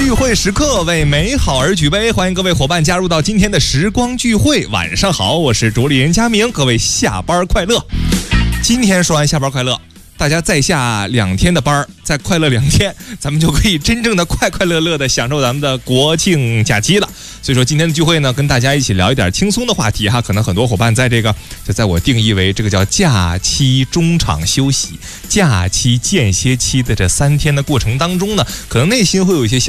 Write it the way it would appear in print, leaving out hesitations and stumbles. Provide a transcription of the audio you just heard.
聚会时刻，为美好而举杯。欢迎各位伙伴加入到今天的时光聚会。晚上好，我是主理人佳明，各位下班快乐。今天说完下班快乐，大家再下2天的班，再快乐2天，咱们就可以真正的快快乐乐的享受咱们的国庆假期了。所以说今天的聚会呢，跟大家一起聊一点轻松的话题哈。可能很多伙伴在这个，就在我定义为这个叫假期中场休息、假期间歇期的这3天的过程当中呢，可能内心会有一些小